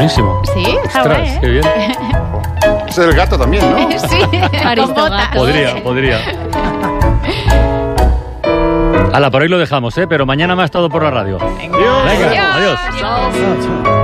buenísimo. Sí, está Ostras, guay, ¿eh? qué bien. Es el gato también, ¿no? Sí, con botas. Podría. Hala, por hoy lo dejamos, pero mañana más todo por la radio. Venga. Venga, Adiós. adiós. Adiós.